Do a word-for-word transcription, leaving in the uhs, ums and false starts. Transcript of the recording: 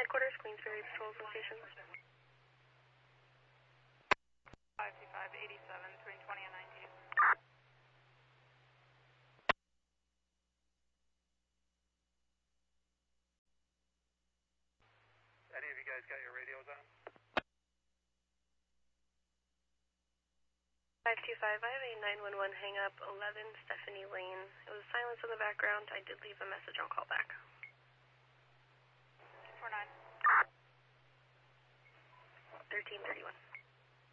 headquarters, Queensbury Patrol Association. five two five, eighty-seven, between twenty and nineteen. Any of you guys got your radios on? five two five, I have a nine one one hang up, eleven Stephanie Lane. It was silence in the background. I did leave a message on callback.